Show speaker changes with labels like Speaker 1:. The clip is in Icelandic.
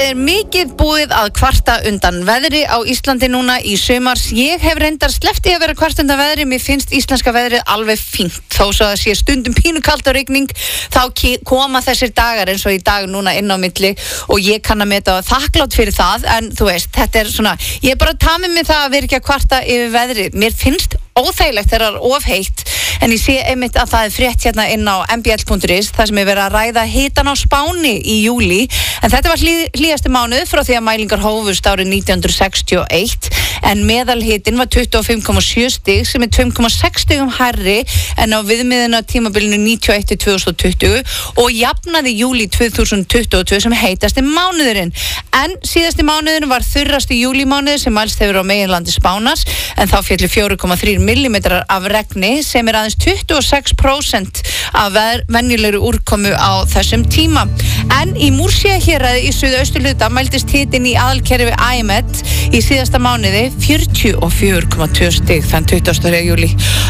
Speaker 1: mikið búið að kvarta undan veðri á Íslandi núna í sumars. Ég hef reyndar sleppt í að vera kvarta undan veðri. Mér finnst íslenska veðrið alveg fínt. Þó svo að sé stundum pínukalt og rigning, þá koma þessir dagar eins og í dag núna inn á milli og ég kann að meta þakklátt fyrir það. En þú veist, þetta svona, ég bara tamið mig það að vera ekki að kvarta yfir veðrið. Mér finnst óþægilegt þegar það of heitt, en ég sé einmitt að það frétt hérna inn á mbl.is þar sem verið að ræða hitan á Spáni í júlí, en þetta var hlýjasti mánuð frá því að mælingar hófust árið 1961, en meðalhitin var 25,7 stig sem 2,6 stigum hærri en á viðmiðina tímabilinu 91-2020 og jafnaði júlí 2022 sem heitasti mánuðurinn. En síðasti mánuðurinn var þurrasti júlímánuður sem mælst hefur á meginlandi Spánars, en þá féllu 4,3 millimetrar af regni sem aðeins 26% af venjulegri úrkomu á þessum tíma. En í Múrcia héraði í suðausturhluta mældist hitinn í aðalkerfi IMET í síðasta mánuði 44,2 stig þann 20. júlí.